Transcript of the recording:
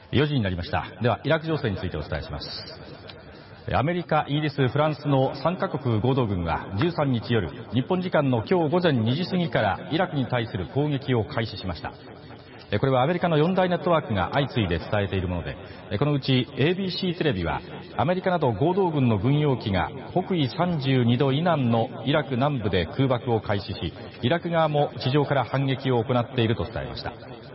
4時になりました。ではイラク情勢についてお伝えします。アメリカ、イギリス、フランスの3カ国合同軍は13日夜、日本時間の今日午前2時過ぎからイラクに対する攻撃を開始しました。これはアメリカの4大ネットワークが相次いで伝えているもので、このうち ABC テレビはアメリカなど合同軍の軍用機が北緯32度以南のイラク南部で空爆を開始し、イラク側も地上から反撃を行っていると伝えました。